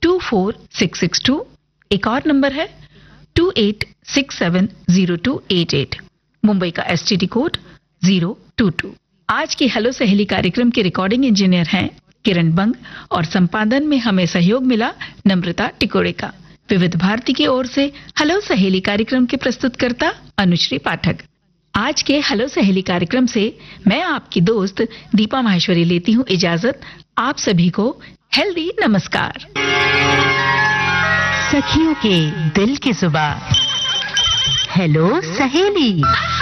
24662। एक और नंबर है 28670288। मुंबई का एसटीडी कोड 022। आज की हेलो सहेली कार्यक्रम के रिकॉर्डिंग इंजीनियर हैं किरण बंग और संपादन में हमें सहयोग मिला नम्रता टिकोड़े का। विविध भारती की ओर से हेलो सहेली कार्यक्रम के प्रस्तुतकर्ता अनुश्री पाठक। आज के हेलो सहेली कार्यक्रम से मैं आपकी दोस्त दीपा माहेश्वरी लेती हूँ इजाजत। आप सभी को हेल्दी नमस्कार। सखियों के दिल की जुबान हेलो सहेली।